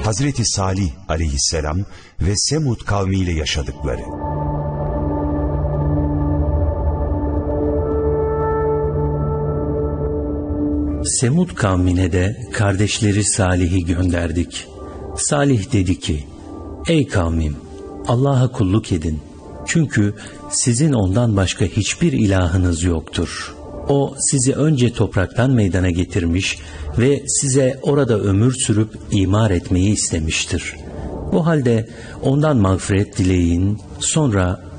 Hazreti Salih aleyhisselam ve Semud kavmiyle yaşadıkları. Semud kavmine de kardeşleri Salih'i gönderdik. Salih dedi ki: Ey kavmim, Allah'a kulluk edin. Çünkü sizin ondan başka hiçbir ilahınız yoktur. O sizi önce topraktan meydana getirmiş ve size orada ömür sürüp imar etmeyi istemiştir. Bu halde ondan mağfiret dileyin, sonra